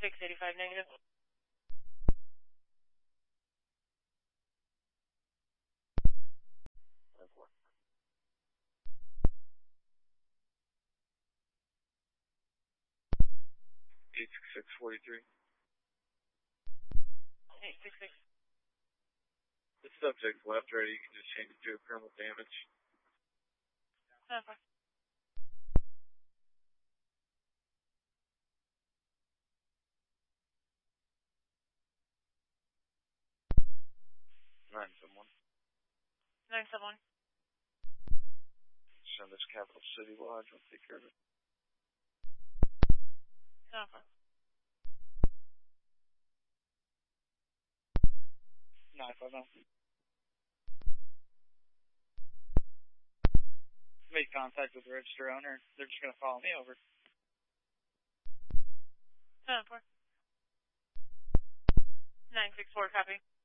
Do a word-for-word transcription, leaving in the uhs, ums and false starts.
six eighty-five negative. eight six six forty-three. eight six six. The subject left ready, you can just change it to a criminal damage. Okay. Nine someone. nine seven one. Send this Capital City Lodge, I'll take care of it. Okay. nine five zero. Made contact with the register owner. They're just going to follow me over. nine four. nine six four, copy.